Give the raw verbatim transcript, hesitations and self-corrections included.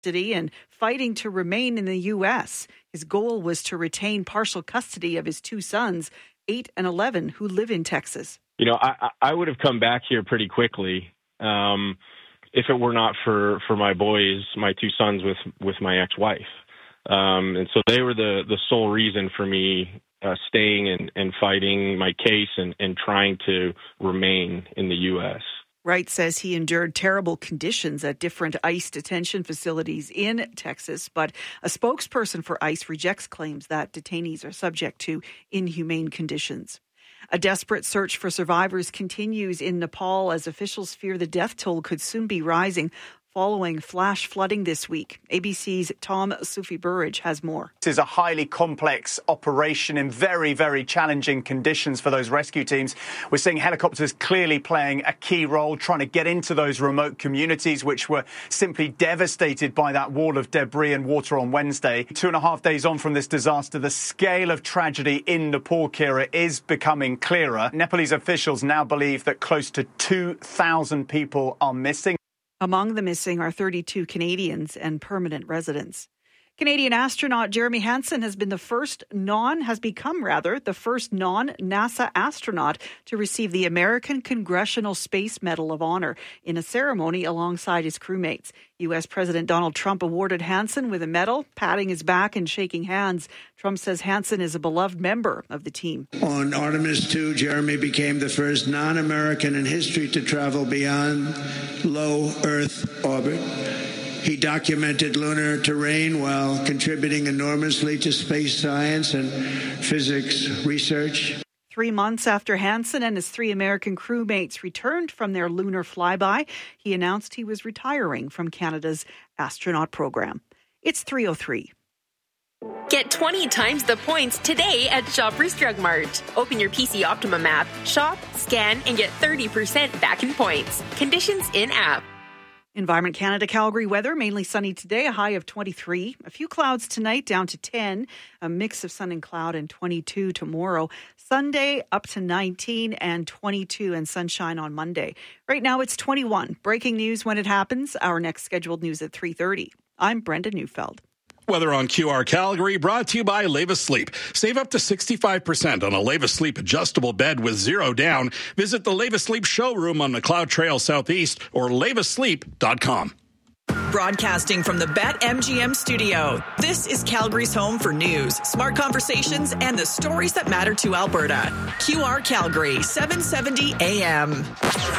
and fighting to remain in the U S. His goal was to retain partial custody of his two sons, eight and eleven, who live in Texas. You know, I, I would have come back here pretty quickly um, if it were not for, for my boys, my two sons with, with my ex-wife. Um, and so they were the, the sole reason for me uh, staying and, and fighting my case and, and trying to remain in the U S. Wright says he endured terrible conditions at different ICE detention facilities in Texas, but a spokesperson for ICE rejects claims that detainees are subject to inhumane conditions. A desperate search for survivors continues in Nepal as officials fear the death toll could soon be rising following flash flooding this week. A B C's Tom Sufi-Burridge has more. This is a highly complex operation in very, very challenging conditions for those rescue teams. We're seeing helicopters clearly playing a key role, trying to get into those remote communities, which were simply devastated by that wall of debris and water on Wednesday. Two and a half days on from this disaster, the scale of tragedy in Nepal, Kira, is becoming clearer. Nepalese officials now believe that close to two thousand people are missing. Among the missing are thirty-two Canadians and permanent residents. Canadian astronaut Jeremy Hansen has been the first non, has become rather, the first non-NASA astronaut to receive the American Congressional Space Medal of Honor in a ceremony alongside his crewmates. U S. President Donald Trump awarded Hansen with a medal, patting his back and shaking hands. Trump says Hansen is a beloved member of the team. On Artemis two, Jeremy became the first non-American in history to travel beyond low Earth orbit. He documented lunar terrain while contributing enormously to space science and physics research. Three months after Hansen and his three American crewmates returned from their lunar flyby, he announced he was retiring from Canada's astronaut program. It's three oh three. Get twenty times the points today at Shoppers Drug Mart. Open your P C Optimum app, shop, scan, and get thirty percent back in points. Conditions in-app. Environment Canada Calgary weather, mainly sunny today, a high of twenty-three. A few clouds tonight, down to ten. A mix of sun and cloud, and twenty-two tomorrow. Sunday up to nineteen and twenty-two, and sunshine on Monday. Right now it's twenty-one. Breaking news when it happens. Our next scheduled news at three thirty. I'm Brenda Neufeld. Weather on Q R Calgary, brought to you by Leva Sleep. Save up to sixty-five percent on a Leva Sleep adjustable bed with zero down. Visit the Leva Sleep showroom on McLeod Trail Southeast or leva sleep dot com. Broadcasting from the BetMGM studio, this is Calgary's home for news, smart conversations, and the stories that matter to Alberta. Q R Calgary, seven seventy A M.